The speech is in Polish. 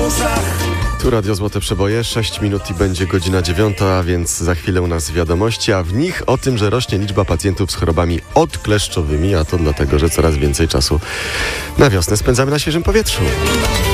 uszach. Tu Radio Złote Przeboje, 6 minut i będzie godzina 9, a więc za chwilę u nas wiadomości, a w nich o tym, że rośnie liczba pacjentów z chorobami odkleszczowymi, a to dlatego, że coraz więcej czasu na wiosnę spędzamy na świeżym powietrzu.